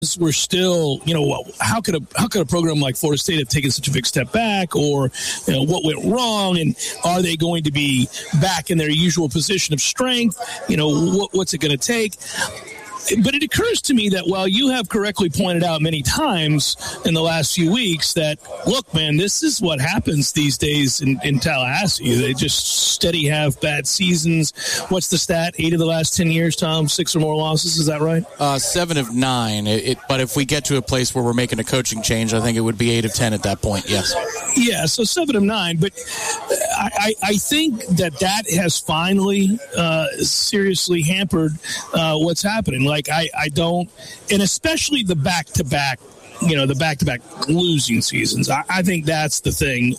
we're still, how could a program like Florida State have taken such a big step back, or what went wrong, and are they going to be back in their usual position of strength? What's it going to take? But it occurs to me that while you have correctly pointed out many times in the last few weeks that, look, man, this is what happens these days in Tallahassee. They just steady have bad seasons. What's the stat? 8 of the last 10 years, Tom? 6 or more losses. Is that right? 7 of 9. But if we get to a place where we're making a coaching change, I think it would be 8 of 10 at that point, yes. Yeah, so 7 of 9. But I think that has finally seriously hampered what's happening. Like, I don't, and especially the back-to-back, the back-to-back losing seasons. I think that's the thing.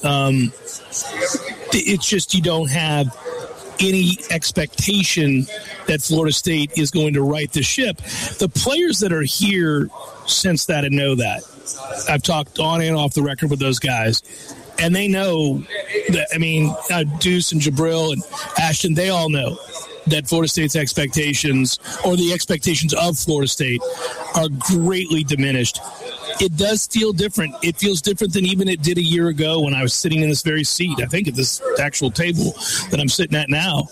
It's just you don't have any expectation that Florida State is going to right the ship. The players that are here sense that and know that. I've talked on and off the record with those guys, and they know that, Deuce and Jabril and Ashton, they all know that Florida State's expectations, or the expectations of Florida State, are greatly diminished. It does feel different. It feels different than even it did a year ago when I was sitting in this very seat, I think at this actual table that I'm sitting at now.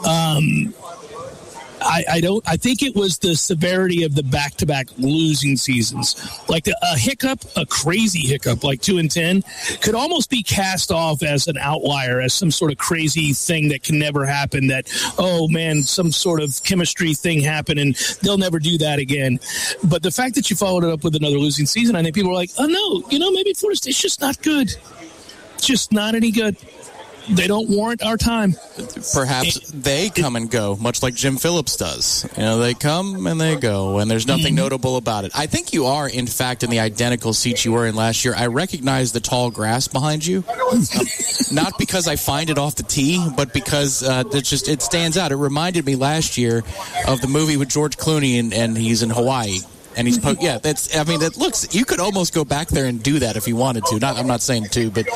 I think it was the severity of the back-to-back losing seasons. Like a hiccup, a crazy hiccup, like 2-10, could almost be cast off as an outlier, as some sort of crazy thing that can never happen, that, oh man, some sort of chemistry thing happened and they'll never do that again. But the fact that you followed it up with another losing season, I think people are like, oh no, maybe Florida State's just not good. It's just not any good. They don't warrant our time. Perhaps they come and go, much like Jim Phillips does. They come and they go, and there's nothing notable about it. I think you are, in fact, in the identical seat you were in last year. I recognize the tall grass behind you, not because I find it off the tee, but because it stands out. It reminded me last year of the movie with George Clooney, and he's in Hawaii. And he's that looks, you could almost go back there and do that if you wanted to. I'm not saying to, but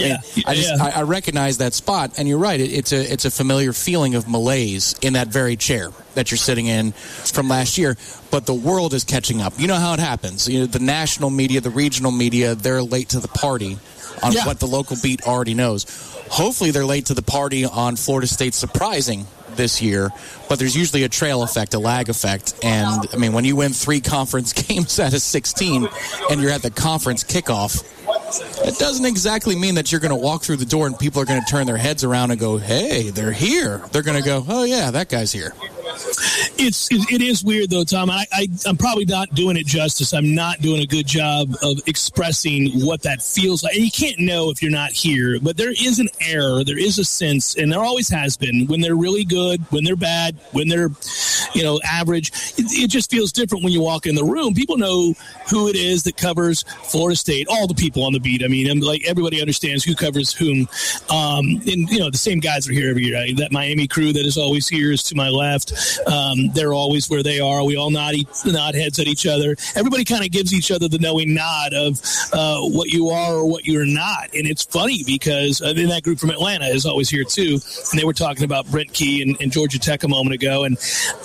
I recognize that spot, and you're right. It's a familiar feeling of malaise in that very chair that you're sitting in from last year. But the world is catching up. You know how it happens. The national media, the regional media, they're late to the party on what the local beat already knows. Hopefully they're late to the party on Florida State surprising this year, but there's usually a trail effect, a lag effect. And when you win 3 conference games out of 16 and you're at the conference kickoff, it doesn't exactly mean that you're going to walk through the door and people are going to turn their heads around and go, hey, they're here. They're going to go, oh yeah, that guy's here. It is weird though, Tom. I'm probably not doing it justice. I'm not doing a good job of expressing what that feels like. And you can't know if you're not here, but there is an air, there is a sense, and there always has been, when they're really good, when they're bad, when they're, average. It just feels different when you walk in the room. People know who it is that covers Florida State, all the people on the beat. Everybody understands who covers whom. And, the same guys are here every year. That Miami crew that is always here is to my left. They're always where they are. We all nod heads at each other. Everybody kind of gives each other the knowing nod of what you are or what you're not. And it's funny because then that group from Atlanta is always here too. And they were talking about Brent Key and Georgia Tech a moment ago. And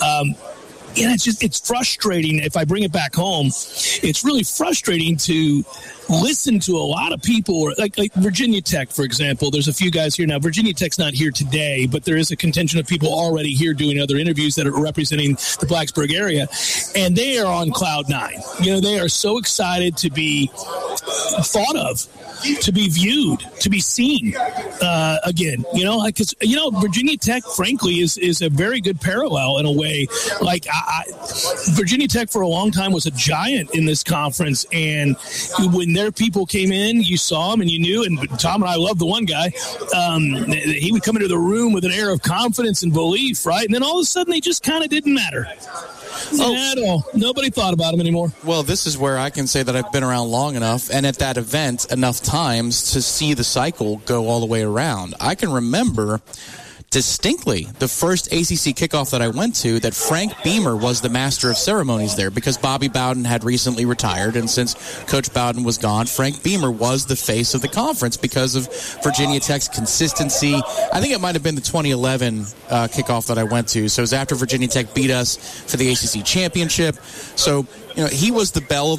it's frustrating. If I bring it back home, it's really frustrating to listen to a lot of people, like Virginia Tech, for example. There's a few guys here now. Virginia Tech's not here today, but there is a contingent of people already here doing other interviews that are representing the Blacksburg area, and they are on cloud 9. They are so excited to be thought of, to be viewed, to be seen again. Because Virginia Tech, frankly, is a very good parallel in a way. Like Virginia Tech for a long time was a giant in this conference, and when their people came in, you saw them and you knew. And Tom and I love the one guy. He would come into the room with an air of confidence and belief, right? And then all of a sudden, they just kind of didn't matter. At all. Nobody thought about him anymore. Well, this is where I can say that I've been around long enough and at that event enough times to see the cycle go all the way around. I can remember distinctly the first ACC kickoff that I went to that Frank Beamer was the master of ceremonies there because Bobby Bowden had recently retired, and since Coach Bowden was gone, Frank Beamer was the face of the conference because of Virginia Tech's consistency. I think it might have been the 2011 kickoff that I went to, so it was after Virginia Tech beat us for the ACC championship. So he was the belle